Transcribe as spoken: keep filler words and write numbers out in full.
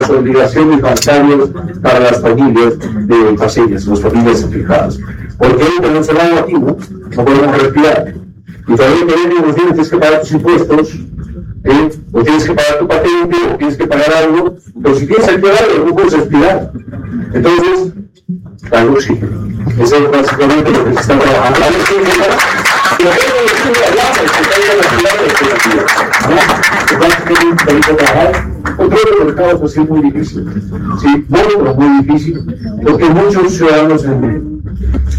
obligaciones bancarias para las familias de pacientes, las familias afectadas. Porque hay un venezolano aquí, ¿no? No podemos respirar. Y también tenemos tienes que pagar tus impuestos, ¿eh? O tienes que pagar tu patente, o tienes que pagar algo. Pero si tienes que pagar algo, no puedes respirar. Entonces, algo sí. Eso es básicamente lo que se está trabajando. A ver si es verdad. Pero otro de los mercados pues es muy difícil, sí, bueno, pero muy difícil, porque muchos ciudadanos en